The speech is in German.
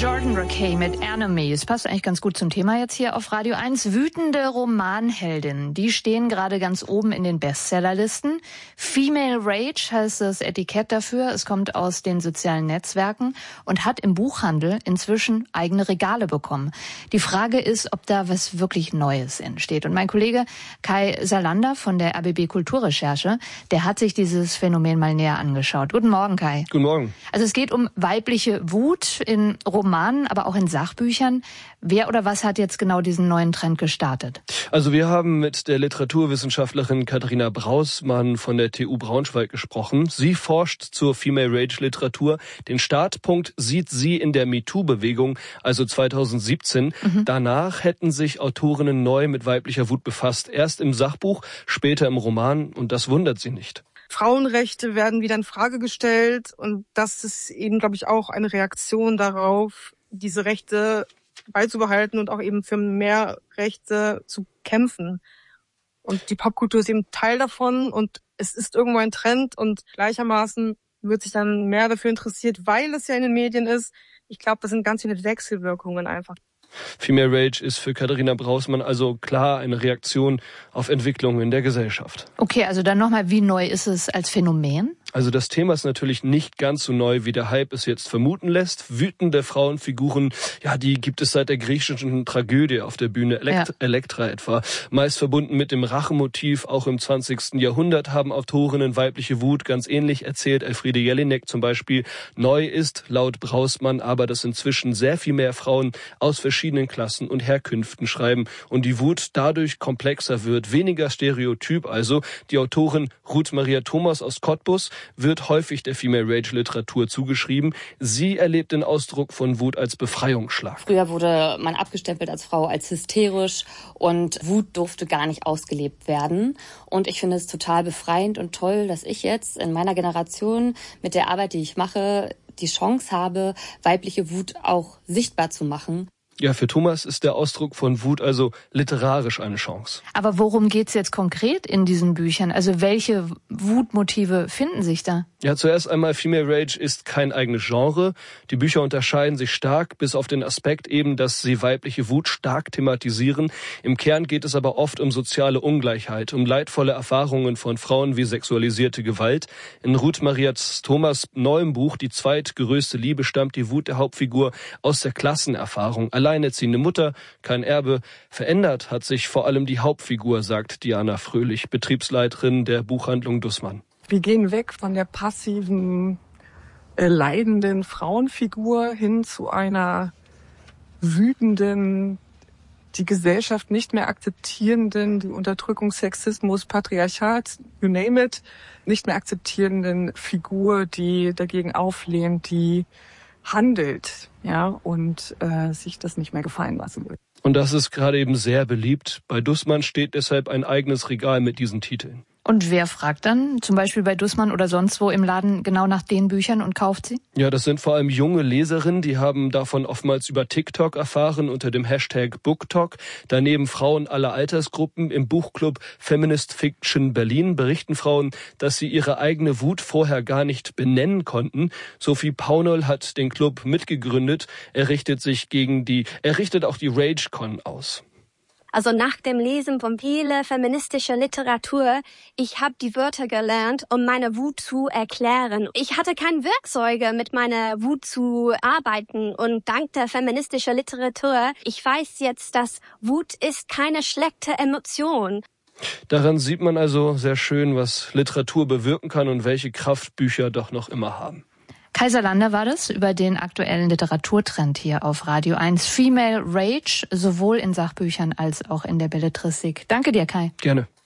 Jordan Rakei mit Enemies. Passt eigentlich ganz gut zum Thema jetzt hier auf Radio 1. Wütende Romanheldinnen, die stehen gerade ganz oben in den Bestsellerlisten. Female Rage heißt das Etikett dafür. Es kommt aus den sozialen Netzwerken und hat im Buchhandel inzwischen eigene Regale bekommen. Die Frage ist, ob da was wirklich Neues entsteht. Und mein Kollege Kai Salander von der RBB Kulturrecherche, der hat sich dieses Phänomen mal näher angeschaut. Guten Morgen, Kai. Guten Morgen. Also es geht um weibliche Wut in Romanen, aber auch in Sachbüchern. Wer oder was hat jetzt genau diesen neuen Trend gestartet? Also wir haben mit der Literaturwissenschaftlerin Katharina Brausmann von der TU Braunschweig gesprochen. Sie forscht zur Female Rage Literatur. Den Startpunkt sieht sie in der MeToo-Bewegung, also 2017. Danach hätten sich Autorinnen neu mit weiblicher Wut befasst. Erst im Sachbuch, später im Roman, und das wundert sie nicht. Frauenrechte werden wieder in Frage gestellt und das ist eben, glaube ich, auch eine Reaktion darauf, diese Rechte beizubehalten und auch eben für mehr Rechte zu kämpfen. Und die Popkultur ist eben Teil davon und es ist irgendwo ein Trend und gleichermaßen wird sich dann mehr dafür interessiert, weil es ja in den Medien ist. Ich glaube, das sind ganz viele Wechselwirkungen einfach. Female Rage ist für Katharina Brausmann also klar eine Reaktion auf Entwicklungen in der Gesellschaft. Okay, also dann nochmal, wie neu ist es als Phänomen? Also das Thema ist natürlich nicht ganz so neu, wie der Hype es jetzt vermuten lässt. Wütende Frauenfiguren, ja, die gibt es seit der griechischen Tragödie auf der Bühne, Elektra etwa. Meist verbunden mit dem Rachemotiv. Auch im 20. Jahrhundert haben Autorinnen weibliche Wut ganz ähnlich erzählt. Elfriede Jelinek zum Beispiel. Neu ist laut Brausmann aber, dass inzwischen sehr viel mehr Frauen aus verschiedenen Klassen und Herkünften schreiben und die Wut dadurch komplexer wird, weniger stereotyp. Also die Autorin Ruth Maria Thomas aus Cottbus wird häufig der Female Rage Literatur zugeschrieben. Sie erlebt den Ausdruck von Wut als Befreiungsschlag. Früher wurde man abgestempelt als Frau als hysterisch und Wut durfte gar nicht ausgelebt werden. Und ich finde es total befreiend und toll, dass ich jetzt in meiner Generation mit der Arbeit, die ich mache, die Chance habe, weibliche Wut auch sichtbar zu machen. Ja, für Thomas ist der Ausdruck von Wut also literarisch eine Chance. Aber worum geht's jetzt konkret in diesen Büchern? Also welche Wutmotive finden sich da? Ja, zuerst einmal, Female Rage ist kein eigenes Genre. Die Bücher unterscheiden sich stark, bis auf den Aspekt eben, dass sie weibliche Wut stark thematisieren. Im Kern geht es aber oft um soziale Ungleichheit, um leidvolle Erfahrungen von Frauen wie sexualisierte Gewalt. In Ruth Maria Thomas' neuem Buch, Die zweitgrößte Liebe, stammt die Wut der Hauptfigur aus der Klassenerfahrung. Alleinerziehende Mutter, kein Erbe. Verändert hat sich vor allem die Hauptfigur, sagt Diana Fröhlich, Betriebsleiterin der Buchhandlung Dussmann. Wir gehen weg von der passiven, leidenden Frauenfigur hin zu einer wütenden, die Gesellschaft nicht mehr akzeptierenden, die Unterdrückung, Sexismus, Patriarchat, you name it, nicht mehr akzeptierenden Figur, die dagegen auflehnt, die handelt, ja, und sich das nicht mehr gefallen lassen will. Und das ist gerade eben sehr beliebt. Bei Dussmann steht deshalb ein eigenes Regal mit diesen Titeln. Und wer fragt dann, zum Beispiel bei Dussmann oder sonst wo im Laden, genau nach den Büchern und kauft sie? Ja, das sind vor allem junge Leserinnen, die haben davon oftmals über TikTok erfahren unter dem Hashtag BookTok. Daneben Frauen aller Altersgruppen. Im Buchclub Feminist Fiction Berlin berichten Frauen, dass sie ihre eigene Wut vorher gar nicht benennen konnten. Sophie Paunol hat den Club mitgegründet. Er richtet auch die RageCon aus. Also nach dem Lesen von vieler feministischer Literatur, ich habe die Wörter gelernt, um meine Wut zu erklären. Ich hatte keine Werkzeuge, mit meiner Wut zu arbeiten. Und dank der feministischen Literatur, ich weiß jetzt, dass Wut ist keine schlechte Emotion. Daran sieht man also sehr schön, was Literatur bewirken kann und welche Kraft Bücher doch noch immer haben. Kai Salander war das über den aktuellen Literaturtrend hier auf Radio 1. Female Rage, sowohl in Sachbüchern als auch in der Belletristik. Danke dir, Kai. Gerne.